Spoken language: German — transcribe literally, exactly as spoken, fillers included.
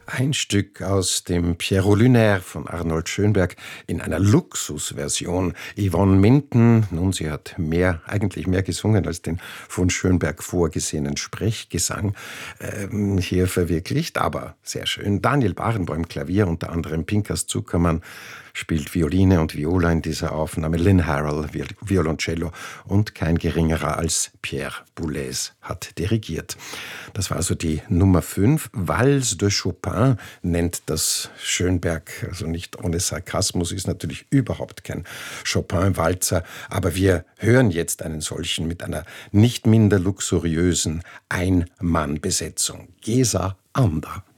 Ein Stück aus dem Pierrot Lunaire von Arnold Schönberg in einer Luxusversion. Yvonne Minton, nun, sie hat mehr, eigentlich mehr gesungen als den von Schönberg vorgesehenen Sprechgesang ähm, hier verwirklicht, aber sehr schön. Daniel Barenboim Klavier, unter anderem Pinkas Zuckermann spielt Violine und Viola in dieser Aufnahme, Lynn Harrell Violoncello und kein geringerer als Pierre Boulez hat dirigiert. Das war also die Nummer fünf. Valse de Chopin nennt das Schönberg, also nicht ohne Sarkasmus, ist natürlich überhaupt kein Chopin-Walzer, aber wir hören jetzt einen solchen mit einer nicht minder luxuriösen Ein-Mann-Besetzung. Gesa Anda.